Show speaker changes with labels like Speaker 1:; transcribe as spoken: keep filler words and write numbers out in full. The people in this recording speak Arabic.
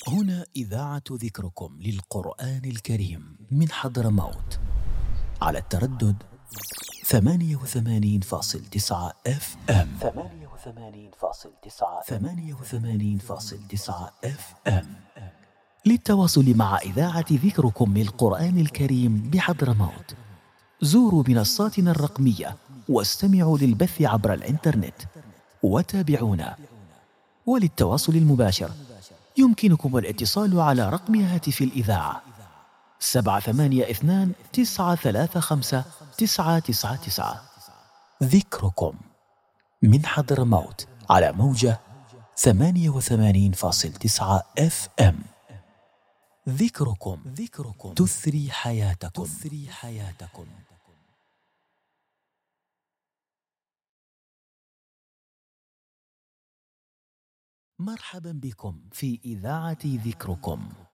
Speaker 1: هنا إذاعة ذكركم للقرآن الكريم من حضرموت على التردد ثمانية وثمانين فاصل تسعة اف ام ثمانية وثمانين فاصل تسعة ثمانية وثمانين فاصل تسعة اف ام. للتواصل مع إذاعة ذكركم للقرآن الكريم بحضرموت زوروا منصاتنا الرقمية واستمعوا للبث عبر الإنترنت وتابعونا. وللتواصل المباشر يمكنكم الاتصال على رقم هاتف الإذاعة سبعة ثمانية اثنان تسعة ثلاثة خمسة تسعة تسعة تسعة. ذكركم من حضرموت على موجة ثمانية وثمانين فاصل تسعة اف ام. ذكركم ذكركم تثري حياتكم تثري حياتكم. مرحبا بكم في إذاعة ذكركم.